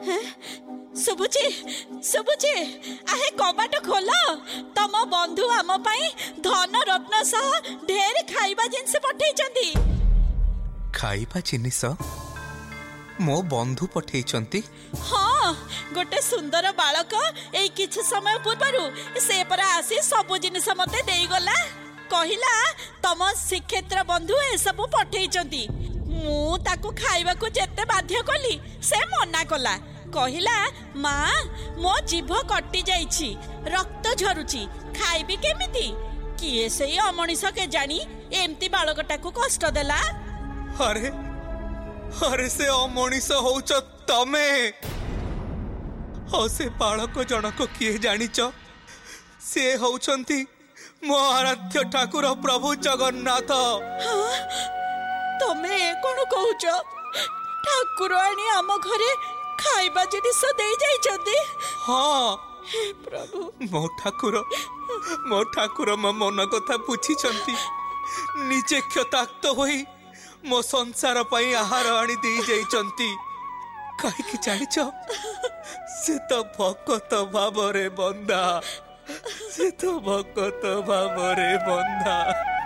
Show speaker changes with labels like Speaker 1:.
Speaker 1: सुबुची सुबुची आहे कबाट खोल तम बंधु आम पाई धन रत्न सह ढेर खाइबा जिनस पठेइचंती।
Speaker 2: खाइबा जिनिस मो बंधु पठेइचंती?
Speaker 1: हाँ, गोटे सुंदर बालक एई किछ समय पूर्व से परा आसी सब जिनिस मते देई गला। कहिला तम श्रीक्षेत्र बंधु ए सब पठेइचंती। मु ताकू खाइबा को जेते बाध्य कली से मना कला। कहिला माँ मो जीभ कटि जाइछि, रक्त झरुछि, खाइबी केमिति? किए से अमनिष के जानी एमती बालकटा को कष्ट देला।
Speaker 2: अरे अरे से अमनिष होउछ तमे। से बालक जनक किए जानिच? से होउछंती मो आराध्य ठाकुर प्रभु जगन्नाथ।
Speaker 1: हाँ, तमे कोन कहूछ? ठाकुर आनी आम घरे खाइबा जिनिस दे जाइछंती।
Speaker 2: हाँ
Speaker 1: हे प्रभु,
Speaker 2: मो ठाकुर मो मन कथा बुझिछंती। निजे क्षताक्त होई मो संसार पई आहार आनी दे जाइछंती। काहे कि जानिछ? से तो भक्त भावरे बंधा।